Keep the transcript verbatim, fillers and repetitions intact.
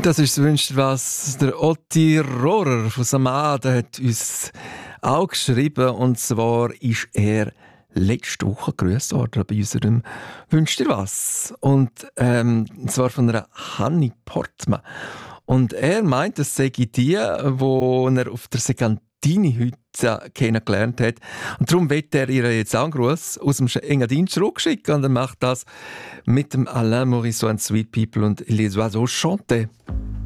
Das ist wünscht was der Otti Rohrer von Samada hat uns auch geschrieben. Und zwar ist er letzte Woche gegrüßt worden bei unserem «Wünscht dir was?» Und ähm, zwar von einer Hanni Portmann. Und er meint, es sei die, die er auf der Segantini heute kennengelernt hat. Und darum wird er ihr jetzt auch einen Gruß aus dem Engadin zurückschicken. Und er macht das mit dem Alain Morisot and Sweet People und Les Oiseaux chantent.